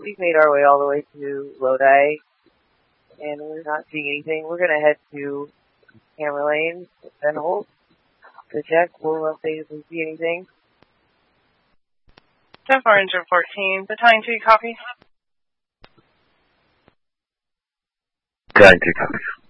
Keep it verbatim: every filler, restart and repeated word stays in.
we've made our way all the way to Lodi, and we're not seeing anything. We're going to head to Hammer Lane, then hold to check. We'll update if we see anything. ten four engine fourteen, battalion two, copy. Battalion two, copy.